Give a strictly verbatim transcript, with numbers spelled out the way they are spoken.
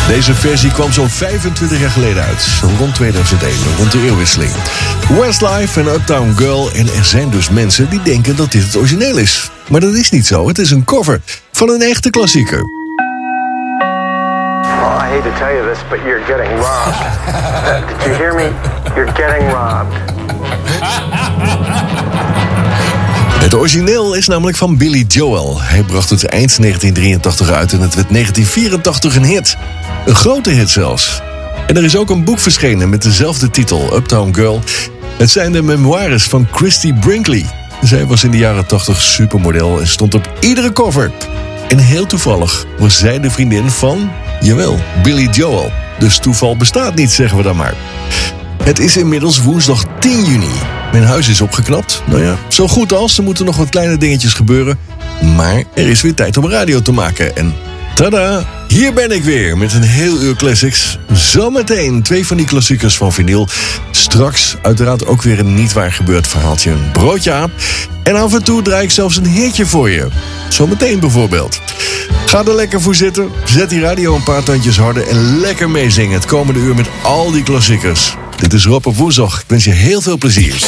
Deze versie kwam zo'n vijfentwintig jaar geleden uit. Rond tweeduizend één, rond de eeuwwisseling. Westlife en Uptown Girl. En er zijn dus mensen die denken dat dit het origineel is. Maar dat is niet zo. Het is een cover van een echte klassieker. Well, I hate to tell you this, but you're getting robbed. Uh, did you hear me? You're getting robbed. Het origineel is namelijk van Billy Joel. Hij bracht het eind negentien drieëntachtig uit en het werd negentien vierentachtig een hit. Een grote hit zelfs. En er is ook een boek verschenen met dezelfde titel, Uptown Girl. Het zijn de memoires van Christy Brinkley. Zij was in de jaren tachtig supermodel en stond op iedere cover. En heel toevallig was zij de vriendin van, jawel, Billy Joel. Dus toeval bestaat niet, zeggen we dan maar. Het is inmiddels woensdag tien juni. Mijn huis is opgeknapt. Nou ja, zo goed als. Er moeten nog wat kleine dingetjes gebeuren. Maar er is weer tijd om radio te maken. En tada! Hier ben ik weer met een heel uur classics. Zometeen twee van die klassiekers van vinyl. Straks uiteraard ook weer een niet waar gebeurd verhaaltje. Een broodje aap. En af en toe draai ik zelfs een hitje voor je. Zometeen bijvoorbeeld. Ga er lekker voor zitten. Zet die radio een paar tandjes harder. En lekker meezingen het komende uur met al die klassiekers. Dit is Rob op woensdag. Ik wens je heel veel plezier.